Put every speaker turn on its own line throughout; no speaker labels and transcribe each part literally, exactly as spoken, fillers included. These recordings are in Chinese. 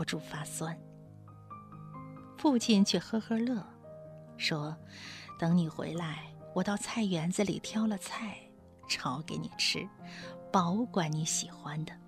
不住发酸。父亲却呵呵乐，说：等你回来，我到菜园子里挑了菜，炒给你吃，保管你喜欢的。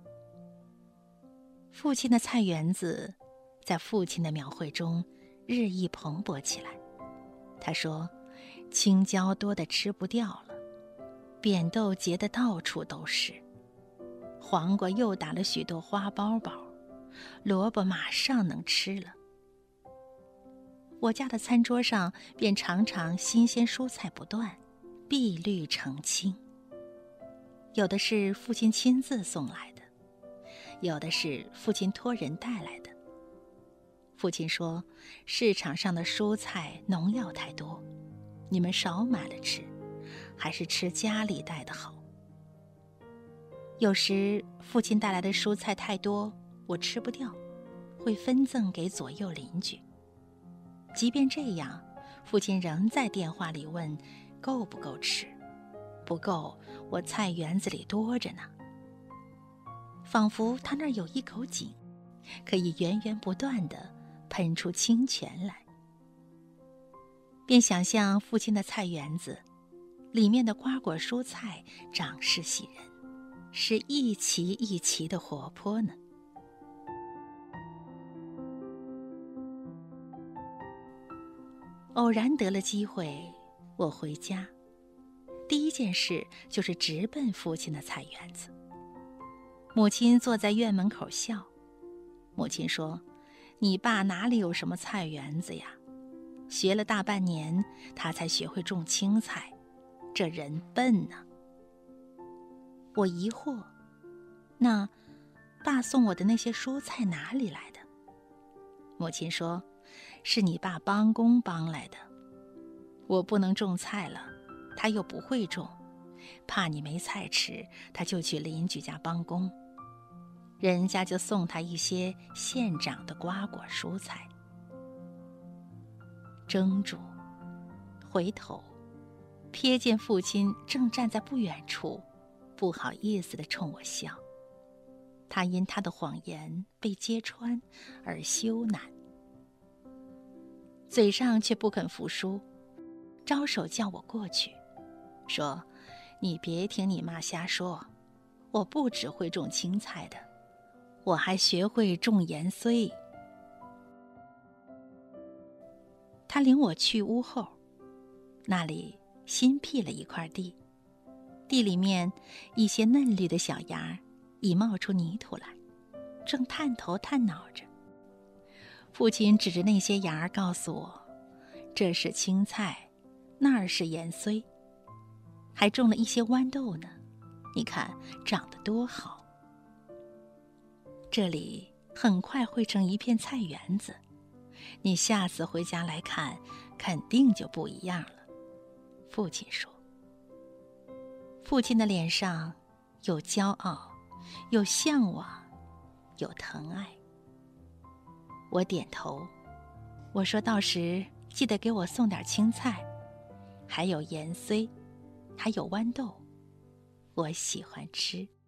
父亲的菜园子在父亲的描绘中日益蓬勃起来。他说：青椒多得吃不掉了，扁豆结得到处都是，黄瓜又打了许多花苞苞，萝卜马上能吃了。我家的餐桌上便常常新鲜蔬菜不断，碧绿澄清。有的是父亲亲自送来的，有的是父亲托人带来的。父亲说，市场上的蔬菜农药太多，你们少买了吃，还是吃家里带的好。有时父亲带来的蔬菜太多，我吃不掉，会分赠给左右邻居。即便这样，父亲仍在电话里问够不够吃，不够，我菜园子里多着呢。仿佛他那儿有一口井，可以源源不断地喷出清泉来。便想象父亲的菜园子里面的瓜果蔬菜长势喜人，是一齐一齐的活泼呢。偶然得了机会，我回家，第一件事就是直奔父亲的菜园子。母亲坐在院门口笑。母亲说：你爸哪里有什么菜园子呀？学了大半年，他才学会种青菜，这人笨呢。我疑惑，那爸送我的那些蔬菜哪里来的？母亲说，是你爸帮工帮来的。我不能种菜了，他又不会种，怕你没菜吃，他就去邻居家帮工，人家就送他一些现长的瓜果蔬菜。怔住，回头，瞥见父亲正站在不远处，不好意思地冲我笑。他因他的谎言被揭穿而羞赧，嘴上却不肯服输，招手叫我过去，说：你别听你妈瞎说，我不只会种青菜的，我还学会种盐荽。他领我去屋后，那里新辟了一块地，地里面一些嫩绿的小芽已冒出泥土来，正探头探脑着。父亲指着那些芽告诉我，这是青菜，那儿是盐荽，还种了一些豌豆呢，你看长得多好。这里很快会成一片菜园子，你下次回家来看，肯定就不一样了。父亲说。父亲的脸上有骄傲，有向往，有疼爱。我点头，我说到时记得给我送点青菜，还有盐荽，还有豌豆，我喜欢吃。